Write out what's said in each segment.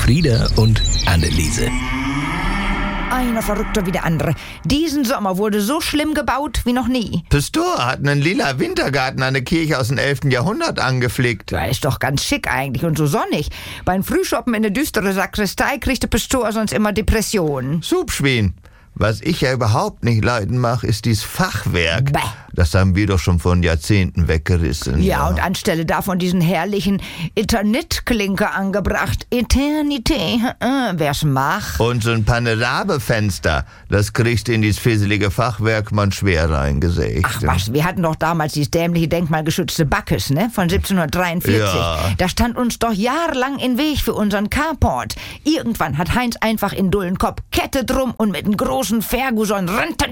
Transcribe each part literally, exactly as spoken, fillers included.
Frieda und Anneliese. Einer verrückter wie der andere. Diesen Sommer wurde so schlimm gebaut wie noch nie. Pistor hat einen lila Wintergarten an der Kirche aus dem elften Jahrhundert angeflickt. Ja, ist doch ganz schick eigentlich und so sonnig. Beim Frühschoppen in der düstere Sakristei kriegte Pistor sonst immer Depressionen. Subschwien. Was ich ja überhaupt nicht leiden mag, ist dieses Fachwerk. Bäh. Das haben wir doch schon vor Jahrzehnten weggerissen. Ja, und anstelle davon diesen herrlichen Eternit-Klinker angebracht. Eternité, äh, wer's macht. Und so ein Panorabefenster, das kriegst du in dieses fisselige Fachwerk man schwer reingesägt. Ach was, wir hatten doch damals dieses dämliche denkmalgeschützte Backes, ne, von siebzehnhundertdreiundvierzig. Ja. Das stand uns doch jahrelang in Weg für unseren Carport. Irgendwann hat Heinz einfach in Dullenkopf Kette drum und mit einem großen Ferguson.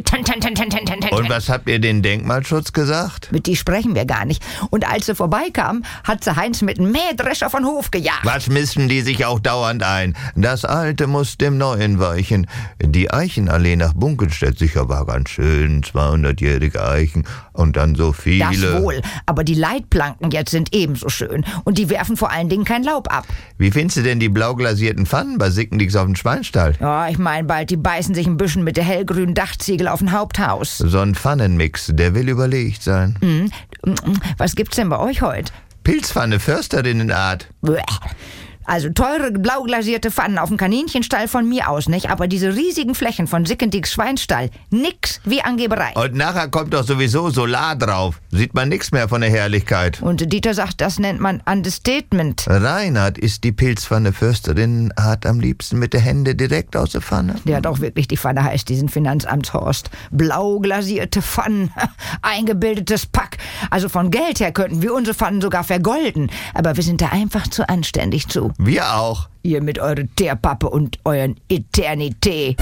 Und was habt ihr den Denkmalschutz gesagt? Mit die sprechen wir gar nicht. Und als sie vorbeikamen, hat sie Heinz mit einem Mähdrescher von Hof gejagt. Was mischen die sich auch dauernd ein? Das Alte muss dem Neuen weichen. Die Eichenallee nach Bunkenstedt sicher war ganz schön, zweihundertjährige Eichen und dann so viele. Das wohl, aber die Leitplanken jetzt sind ebenso schön. Und die werfen vor allen Dingen kein Laub ab. Wie findest du denn die blau glasierten Pfannen bei Sickendieks auf dem Schweinstall? Ja, ich mein bald, die beißen sich ein bisschen mit der hellgrünen Dachziegel auf dem Haupthaus. So ein Pfannenmix, der will überlegt sein. Mhm. Was gibt's denn bei euch heute? Pilzpfanne, Försterinnenart. Bleh. Also teure blau glasierte Pfannen auf dem Kaninchenstall von mir aus, nicht? Aber diese riesigen Flächen von Sickendieks Schweinstall, nix wie Angeberei. Und nachher kommt doch sowieso Solar drauf. Sieht man nichts mehr von der Herrlichkeit. Und Dieter sagt, das nennt man Understatement. Reinhard isst die Pilzpfanne Försterinnenart am liebsten mit der Hände direkt aus der Pfanne. Der hat auch wirklich die Pfanne heißt, diesen Finanzamtshorst. Blau glasierte Pfannen, eingebildetes Pack. Also von Geld her könnten wir unsere Pfannen sogar vergolden. Aber wir sind da einfach zu anständig zu. Wir auch. Ihr mit eurer Teerpappe und euren Eternité.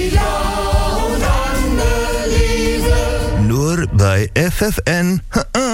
Nur bei F F N.